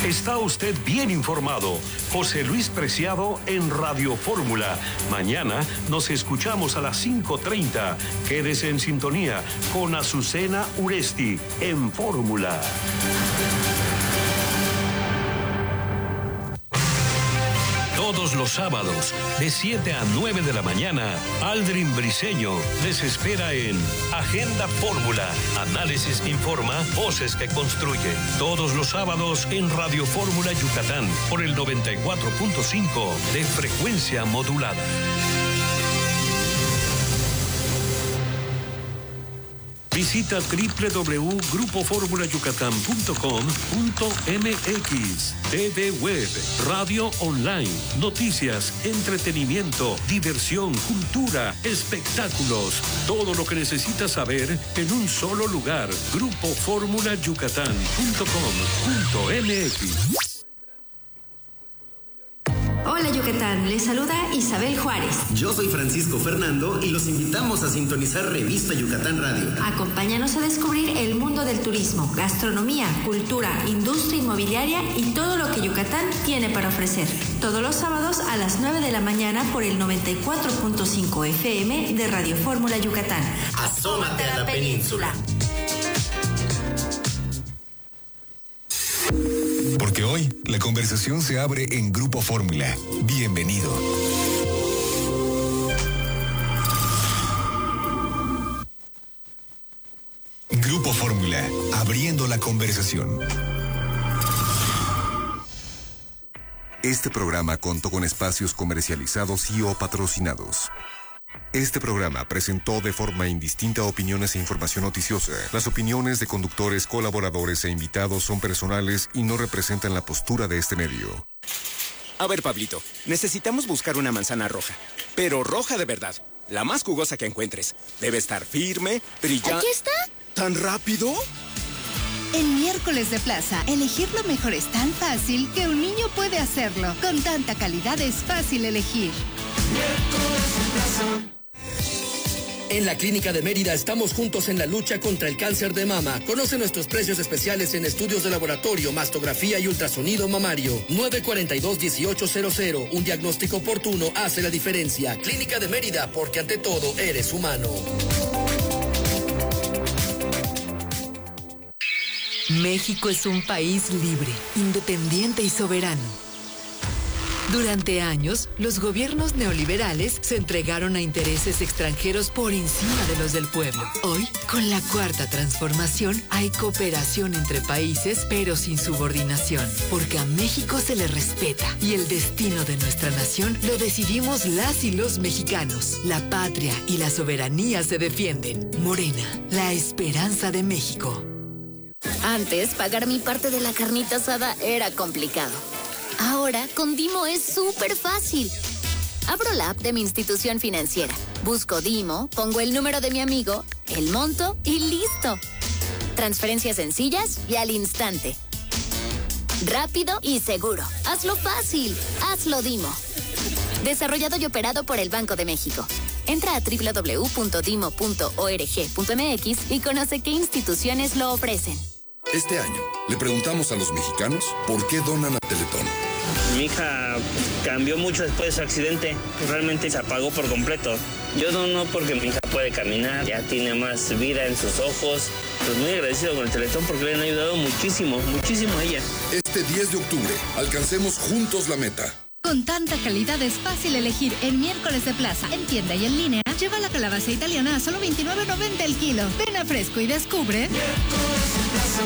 Está usted bien informado. José Luis Preciado en Radio Fórmula. Mañana nos escuchamos a las 5:30. Quédese en sintonía con Azucena Uresti en Fórmula. Todos los sábados, de 7 a 9 de la mañana, Aldrin Briceño les espera en Agenda Fórmula. Análisis que informa, voces que construyen. Todos los sábados en Radio Fórmula Yucatán, por el 94.5 de frecuencia modulada. Visita www.grupoformulayucatán.com.mx. TV Web, radio online, noticias, entretenimiento, diversión, cultura, espectáculos. Todo lo que necesitas saber en un solo lugar. Grupoformulayucatán.com.mx. Hola Yucatán, les saluda Isabel Juárez. Yo soy Francisco Fernando y los invitamos a sintonizar Revista Yucatán Radio. Acompáñanos a descubrir el mundo del turismo, gastronomía, cultura, industria inmobiliaria y todo lo que Yucatán tiene para ofrecer. Todos los sábados a las 9 de la mañana por el 94.5 FM de Radio Fórmula Yucatán. Asómate a la península. Porque hoy la conversación se abre en Grupo Fórmula. Bienvenido. Grupo Fórmula, abriendo la conversación. Este programa contó con espacios comercializados y o patrocinados. Este programa presentó de forma indistinta opiniones e información noticiosa. Las opiniones de conductores, colaboradores e invitados son personales y no representan la postura de este medio. A ver, Pablito, necesitamos buscar una manzana roja, pero roja de verdad, la más jugosa que encuentres. Debe estar firme, brillante. ¿Aquí está? ¿Tan rápido? En Miércoles de Plaza, elegir lo mejor es tan fácil que un niño puede hacerlo. Con tanta calidad es fácil elegir. Miércoles de Plaza. En la Clínica de Mérida estamos juntos en la lucha contra el cáncer de mama. Conoce nuestros precios especiales en estudios de laboratorio, mastografía y ultrasonido mamario. 942-1800. Un diagnóstico oportuno hace la diferencia. Clínica de Mérida, porque ante todo eres humano. México es un país libre, independiente y soberano. Durante años, los gobiernos neoliberales se entregaron a intereses extranjeros por encima de los del pueblo. Hoy, con la Cuarta Transformación, hay cooperación entre países, pero sin subordinación, porque a México se le respeta y el destino de nuestra nación lo decidimos las y los mexicanos. La patria y la soberanía se defienden. Morena, la esperanza de México. Antes, pagar mi parte de la carnita asada era complicado. Ahora, con Dimo es súper fácil. Abro la app de mi institución financiera, busco Dimo, pongo el número de mi amigo, el monto y listo. Transferencias sencillas y al instante. Rápido y seguro. Hazlo fácil. Hazlo Dimo. Desarrollado y operado por el Banco de México. Entra a www.dimo.org.mx y conoce qué instituciones lo ofrecen. Este año, le preguntamos a los mexicanos por qué donan a Teletón. Mi hija cambió mucho después de su accidente. Realmente se apagó por completo. Yo dono porque mi hija puede caminar, ya tiene más vida en sus ojos. Pues muy agradecido con el Teletón porque le han ayudado muchísimo, muchísimo a ella. Este 10 de octubre, alcancemos juntos la meta. Con tanta calidad es fácil elegir en Miércoles de Plaza. En tienda y en línea, lleva la calabaza italiana a solo $29.90 el kilo. Ven a Fresco y descubre Miércoles de Plaza.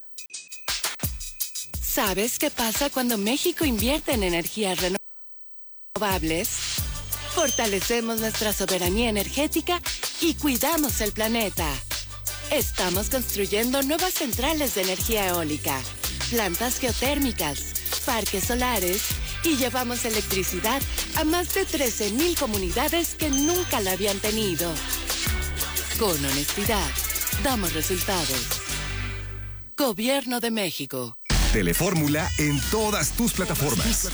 ¿Sabes qué pasa cuando México invierte en energías renovables? Fortalecemos nuestra soberanía energética y cuidamos el planeta. Estamos construyendo nuevas centrales de energía eólica, plantas geotérmicas, parques solares y llevamos electricidad a más de 13,000 comunidades que nunca la habían tenido. Con honestidad, damos resultados. Gobierno de México. Telefórmula en todas tus plataformas.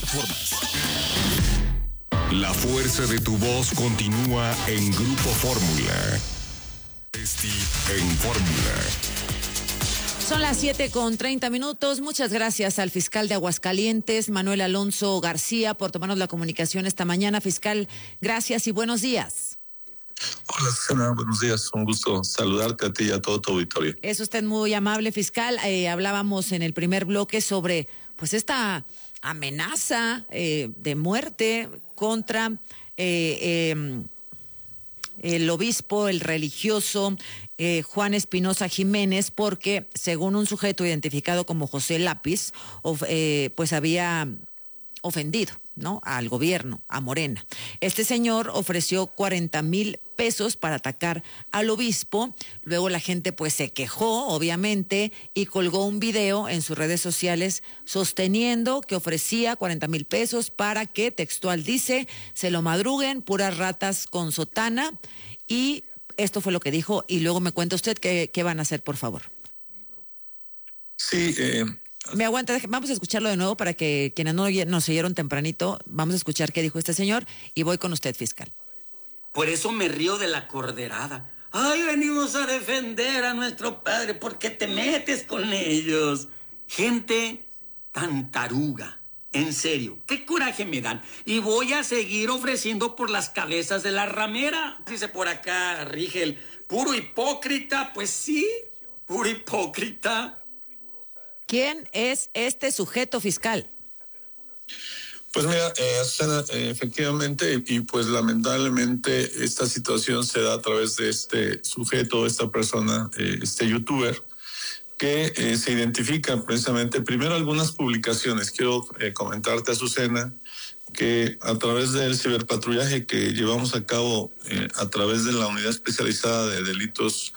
La fuerza de tu voz continúa en Grupo Fórmula. En Fórmula. Son las 7:30. Muchas gracias al fiscal de Aguascalientes, Manuel Alonso García, por tomarnos la comunicación esta mañana. Fiscal, gracias y buenos días. Hola, Susana, buenos días. Un gusto saludarte a ti y a todo tu auditorio. Es usted muy amable, fiscal. Hablábamos en el primer bloque sobre pues esta amenaza de muerte contra el obispo, el religioso Juan Espinosa Jiménez, porque según un sujeto identificado como José Lápiz, pues había ofendido, ¿no?, al gobierno, a Morena. Este señor ofreció 40,000 pesos para atacar al obispo. Luego la gente pues se quejó, obviamente, y colgó un video en sus redes sociales sosteniendo que ofrecía 40,000 pesos para que, textual dice, se lo madruguen puras ratas con sotana. Y esto fue lo que dijo, y luego me cuenta usted qué van a hacer, por favor. Sí, me aguanta, vamos a escucharlo de nuevo para que quienes no nos oyeron tempranito, vamos a escuchar qué dijo este señor y voy con usted, fiscal. Por eso me río de la corderada. Ay, venimos a defender a nuestro padre, ¿por qué te metes con ellos? Gente tan taruga, en serio, qué coraje me dan. Y voy a seguir ofreciendo por las cabezas de la ramera. Dice por acá, Rigel, puro hipócrita, pues sí, puro hipócrita. ¿Quién es este sujeto, fiscal? Pues mira, Susana, efectivamente, y pues lamentablemente esta situación se da a través de este sujeto, esta persona, este youtuber, que se identifica precisamente, primero algunas publicaciones. Quiero comentarte, Azucena, que a través del ciberpatrullaje que llevamos a cabo a través de la unidad especializada de delitos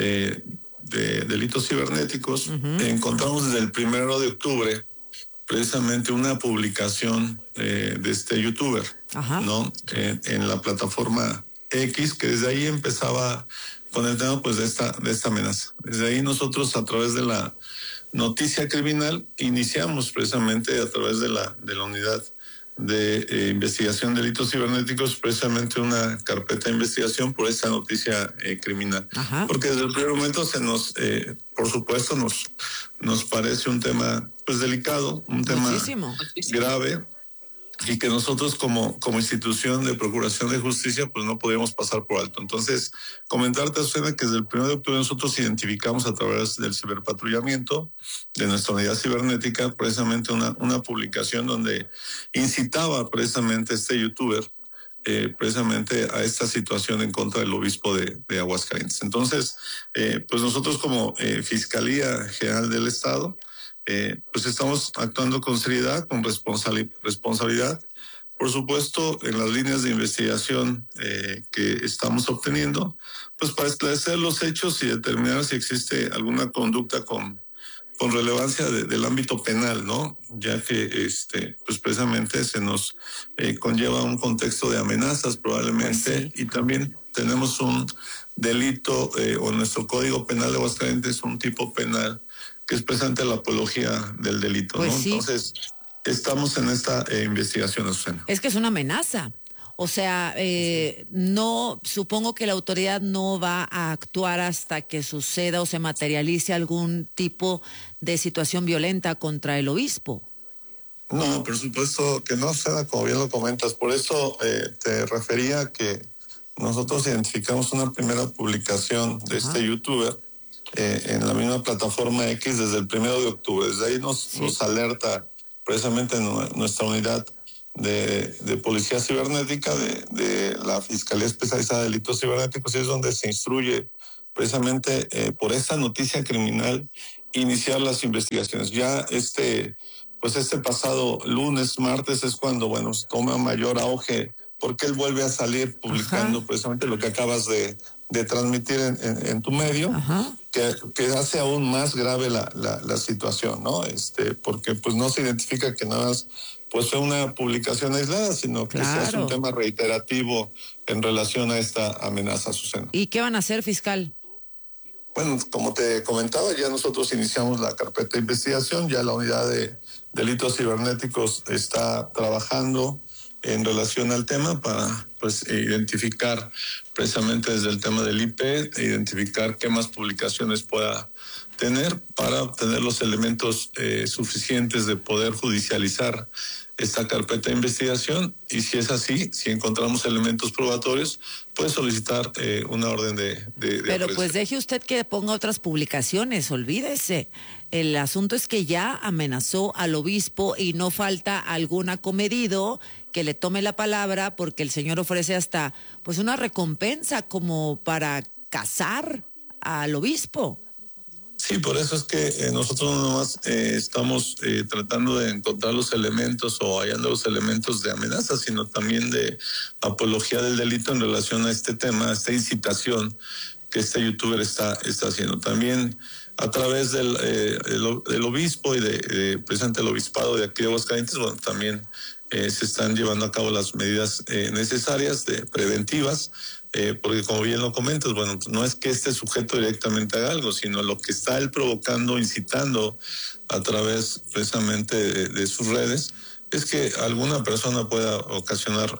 cibernéticos, encontramos desde el 1 de octubre precisamente una publicación de este youtuber, ¿no? En la plataforma X, que desde ahí empezaba con el tema pues de esta amenaza. Desde ahí nosotros, a través de la noticia criminal, iniciamos precisamente a través de la unidad de investigación de delitos cibernéticos, precisamente una carpeta de investigación por esa noticia criminal. Porque desde el primer momento se nos, por supuesto, nos parece un tema pues delicado, un tema grave, y que nosotros como institución de procuración de justicia pues no podíamos pasar por alto. Entonces, comentarte, Susana, que desde el 1 de octubre nosotros identificamos a través del ciberpatrullamiento de nuestra unidad cibernética precisamente una publicación donde incitaba precisamente este youtuber precisamente a esta situación en contra del obispo de Aguascalientes. Entonces, pues nosotros como Fiscalía General del Estado, pues estamos actuando con seriedad, con responsabilidad, por supuesto, en las líneas de investigación que estamos obteniendo, pues para esclarecer los hechos y determinar si existe alguna conducta con relevancia del ámbito penal, ¿no? Ya que pues precisamente se nos conlleva un contexto de amenazas probablemente, y también tenemos un delito o nuestro Código Penal de Aguascalientes, un tipo penal que es presente la apología del delito, ¿no? Entonces, estamos en esta investigación, Azucena. Es que es una amenaza. O sea, no, supongo que la autoridad no va a actuar hasta que suceda o se materialice algún tipo de situación violenta contra el obispo. No, por supuesto que no, Susana, como bien lo comentas. Por eso te refería que nosotros identificamos una primera publicación de este youtuber en la misma plataforma X desde el 1 de octubre. Desde ahí nos alerta precisamente nuestra unidad de Policía Cibernética de la Fiscalía Especializada de Delitos Cibernéticos, y es donde se instruye precisamente por esta noticia criminal iniciar las investigaciones. Ya este pasado lunes, martes es cuando, bueno, se toma mayor auge, porque él vuelve a salir publicando precisamente lo que acabas de transmitir en tu medio, que hace aún más grave la situación, ¿no? Porque pues no se identifica que nada más pues fue una publicación aislada, sino que es un tema reiterativo en relación a esta amenaza, Susana. ¿Y qué van a hacer, fiscal? Bueno, como te comentaba, ya nosotros iniciamos la carpeta de investigación, ya la unidad de delitos cibernéticos está trabajando en relación al tema para pues identificar precisamente desde el tema del IP, identificar qué más publicaciones pueda tener para obtener los elementos suficientes de poder judicializar esta carpeta de investigación, y si es así, si encontramos elementos probatorios, puede solicitar una orden de Pero aprehensión. pues deje usted que ponga otras publicaciones, olvídese. El asunto es que ya amenazó al obispo y no falta algún acomedido que le tome la palabra, porque el señor ofrece hasta pues una recompensa como para casar al obispo. Sí, por eso es que nosotros no nomás estamos tratando de encontrar los elementos o hallando los elementos de amenaza, sino también de apología del delito en relación a este tema, a esta incitación que este youtuber está haciendo. También a través del obispo y de precisamente el obispado de aquí de Aguascalientes, bueno, también se están llevando a cabo las medidas necesarias, preventivas, porque como bien lo comentas, bueno, no es que este sujeto directamente haga algo, sino lo que está él provocando, incitando a través precisamente de sus redes, es que alguna persona pueda ocasionar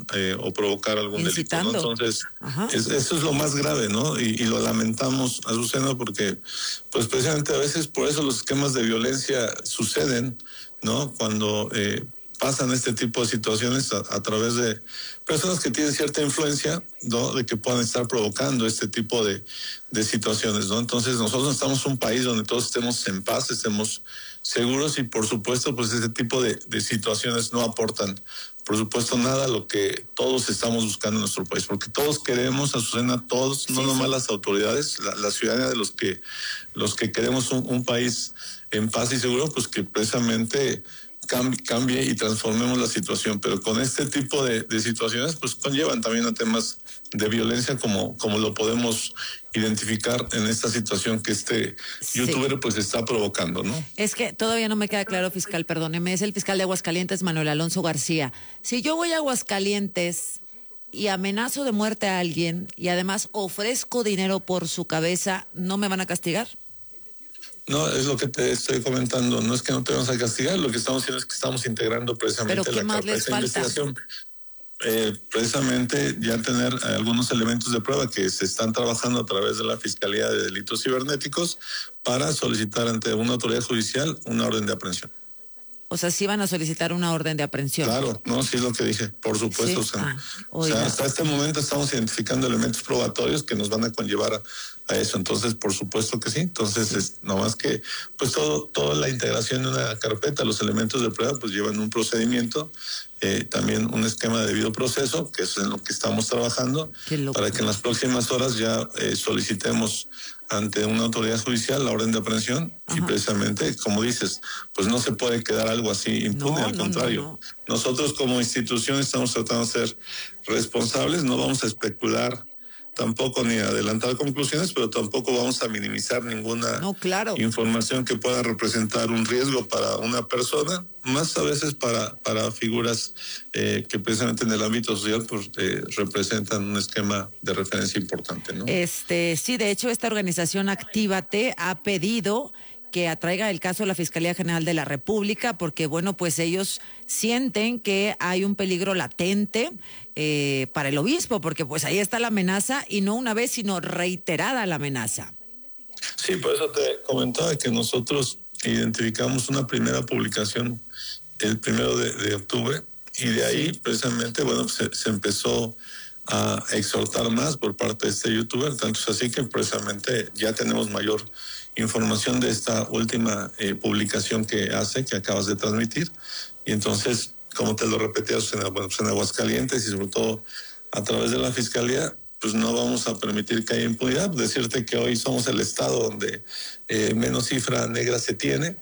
o provocar algún delito, ¿no? Entonces, eso es lo más grave, ¿no? Y lo lamentamos, Azucena, porque pues precisamente a veces por eso los esquemas de violencia suceden, ¿no? Cuando pasan este tipo de situaciones a través de personas que tienen cierta influencia, ¿no? De que puedan estar provocando este tipo de situaciones, ¿no? Entonces nosotros estamos en un país donde todos estemos en paz, estemos seguros, y por supuesto pues este tipo de situaciones no aportan por supuesto nada a lo que todos estamos buscando en nuestro país, porque todos queremos, Azucena, todos, no nomás las autoridades, la ciudadanía de los que queremos un país en paz y seguro, pues que precisamente cambie y transformemos la situación, pero con este tipo de situaciones pues conllevan también a temas de violencia como lo podemos identificar en esta situación que este youtuber pues está provocando, ¿no? Es que todavía no me queda claro, fiscal, perdóneme, es el fiscal de Aguascalientes, Manuel Alonso García. Si yo voy a Aguascalientes y amenazo de muerte a alguien y además ofrezco dinero por su cabeza, ¿no me van a castigar? No, es lo que te estoy comentando. No es que no te vamos a castigar, lo que estamos haciendo es que estamos integrando precisamente la carpeta de investigación. Precisamente ya tener algunos elementos de prueba que se están trabajando a través de la Fiscalía de Delitos Cibernéticos para solicitar ante una autoridad judicial una orden de aprehensión. O sea, sí van a solicitar una orden de aprehensión. Claro, no, sí es lo que dije, por supuesto. Sí. O sea, hasta este momento estamos identificando elementos probatorios que nos van a conllevar a eso. Entonces, por supuesto que sí. Entonces, nomás que, pues toda la integración de una carpeta, los elementos de prueba, pues llevan un procedimiento, también un esquema de debido proceso, que es en lo que estamos trabajando, para que en las próximas horas ya solicitemos ante una autoridad judicial la orden de aprehensión. Ajá. Y precisamente, como dices, pues no se puede quedar algo así impune, al contrario. No. Nosotros como institución estamos tratando de ser responsables, no vamos a especular tampoco ni adelantar conclusiones, pero tampoco vamos a minimizar ninguna información que pueda representar un riesgo para una persona, más a veces para figuras que precisamente en el ámbito social pues, representan un esquema de referencia importante, ¿no? Sí, de hecho esta organización Actívate ha pedido que atraiga el caso a la Fiscalía General de la República, porque bueno, pues ellos sienten que hay un peligro latente para el obispo, porque pues ahí está la amenaza, y no una vez, sino reiterada la amenaza. Sí, por eso te comentaba que nosotros identificamos una primera publicación el 1 de octubre, y de ahí precisamente, bueno, se empezó a exhortar más por parte de este youtuber, tanto es así que precisamente ya tenemos mayor información de esta última publicación que acabas de transmitir, y entonces, como te lo repetías, en Aguascalientes y sobre todo a través de la Fiscalía, pues no vamos a permitir que haya impunidad. Decirte que hoy somos el estado donde menos cifra negra se tiene,